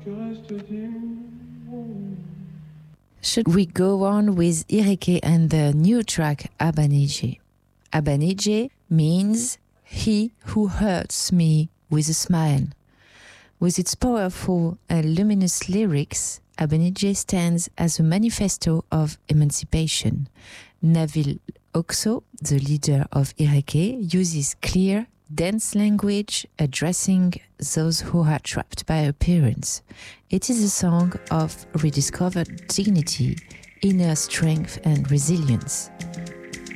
Should we go on with Ireke and the new track Abanije? Abanije means he who hurts me with a smile. With its powerful and luminous lyrics, Abanije stands as a manifesto of emancipation. Nabil Oxo, the leader of Ireke, uses clear, dense language addressing those who are trapped by appearance. It is a song of rediscovered dignity, inner strength and resilience.